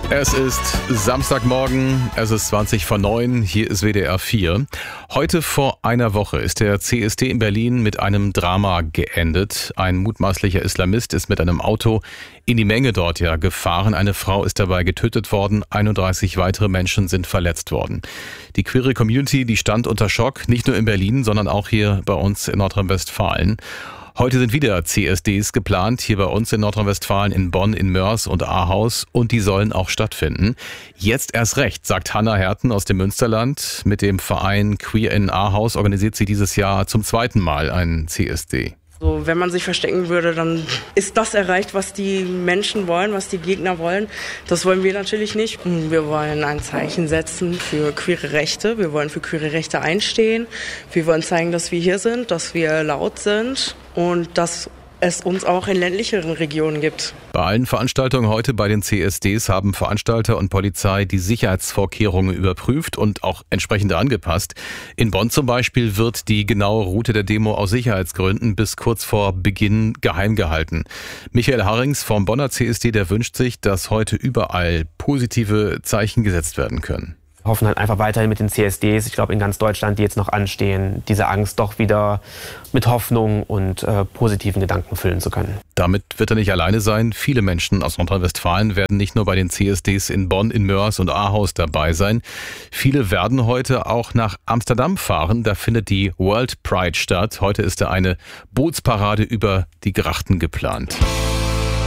Es ist Samstagmorgen, es ist 20:09, hier ist WDR 4. Heute vor einer Woche ist der CSD in Berlin mit einem Drama geendet. Ein mutmaßlicher Islamist ist mit einem Auto in die Menge dort gefahren. Eine Frau ist dabei getötet worden, 31 weitere Menschen sind verletzt worden. Die queere Community, die stand unter Schock, nicht nur in Berlin, sondern auch hier bei uns in Nordrhein-Westfalen. Heute sind wieder CSDs geplant, hier bei uns in Nordrhein-Westfalen, in Bonn, in Moers und Ahaus, und die sollen auch stattfinden. Jetzt erst recht, sagt Hanna Herten aus dem Münsterland. Mit dem Verein Queer in Ahaus organisiert sie dieses Jahr zum zweiten Mal einen CSD. So, wenn man sich verstecken würde, dann ist das erreicht, was die Menschen wollen, was die Gegner wollen. Das wollen wir natürlich nicht. Wir wollen ein Zeichen setzen für queere Rechte. Wir wollen für queere Rechte einstehen. Wir wollen zeigen, dass wir hier sind, dass wir laut sind und dass es uns auch in ländlicheren Regionen gibt. Bei allen Veranstaltungen heute bei den CSDs haben Veranstalter und Polizei die Sicherheitsvorkehrungen überprüft und auch entsprechend angepasst. In Bonn zum Beispiel wird die genaue Route der Demo aus Sicherheitsgründen bis kurz vor Beginn geheim gehalten. Michael Harrings vom Bonner CSD, der wünscht sich, dass heute überall positive Zeichen gesetzt werden können. Wir hoffen halt einfach weiterhin mit den CSDs, ich glaube in ganz Deutschland, die jetzt noch anstehen, diese Angst doch wieder mit Hoffnung und positiven Gedanken füllen zu können. Damit wird er nicht alleine sein. Viele Menschen aus Nordrhein-Westfalen werden nicht nur bei den CSDs in Bonn, in Moers und Ahaus dabei sein. Viele werden heute auch nach Amsterdam fahren. Da findet die World Pride statt. Heute ist da eine Bootsparade über die Grachten geplant.